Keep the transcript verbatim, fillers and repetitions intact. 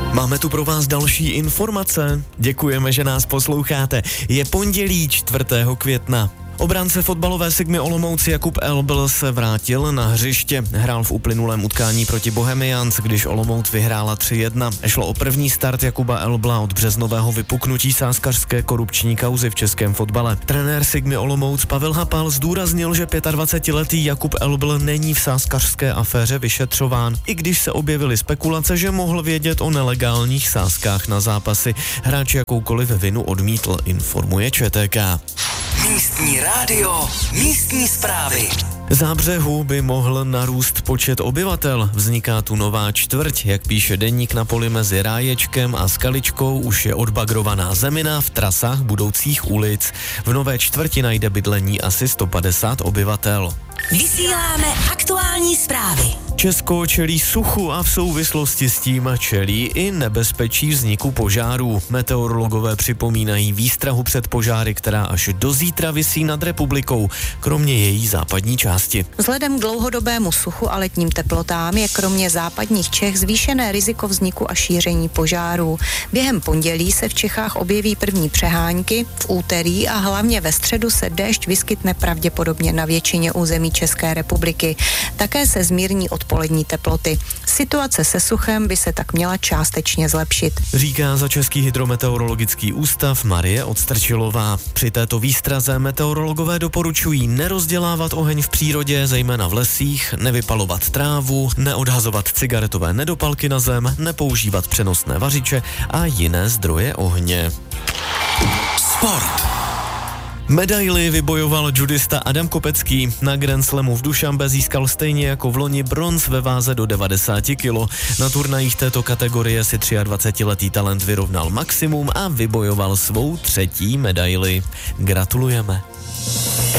Máme tu pro vás další informace. Děkujeme, že nás posloucháte. Je pondělí čtvrtého května. Obránce fotbalové Sigmy Olomouc Jakub Elbl se vrátil na hřiště. Hrál v uplynulém utkání proti Bohemians, když Olomouc vyhrála tři jedna. Šlo o první start Jakuba Elbla od březnového vypuknutí sázkařské korupční kauzy v českém fotbale. Trenér Sigmy Olomouc Pavel Hapal zdůraznil, že dvacetiletý Jakub Elbl není v sázkařské aféře vyšetřován, i když se objevily spekulace, že mohl vědět o nelegálních sázkách na zápasy. Hráč jakoukoliv vinu odmítl, informuje ČTK. Místní rádio, místní zprávy. Zábřehu by mohl narůst počet obyvatel. Vzniká tu nová čtvrť, jak píše deník, na poli mezi Ráječkem a Skaličkou už je odbagrovaná zemina v trasách budoucích ulic. V nové čtvrti najde bydlení asi sto padesát obyvatel. Vysíláme aktuální zprávy. Česko čelí suchu a v souvislosti s tím čelí i nebezpečí vzniku požárů. Meteorologové připomínají výstrahu před požáry, která až do zítra visí nad republikou, kromě její západní části. Vzhledem k dlouhodobému suchu a letním teplotám je kromě západních Čech zvýšené riziko vzniku a šíření požárů. Během pondělí se v Čechách objeví první přehánky, v úterý a hlavně ve středu se déšť vyskytne pravděpodobně na většině území České republiky. Také se zmírní odpolední teploty. Situace se suchem by se tak měla částečně zlepšit. Říká za Český hydrometeorologický ústav Marie Odstrčilová. Při této výstraze meteorologové doporučují nerozdělávat oheň v přírodě, zejména v lesích, nevypalovat trávu, neodhazovat cigaretové nedopalky na zem, nepoužívat přenosné vařiče a jiné zdroje ohně. Sport. Medaili vybojoval judista Adam Kopecký. Na Grand Slamu v Dušanbe získal stejně jako v loni bronz ve váze do devadesát kilo. Na turnajích této kategorie si dvacetiletý talent vyrovnal maximum a vybojoval svou třetí medaili. Gratulujeme.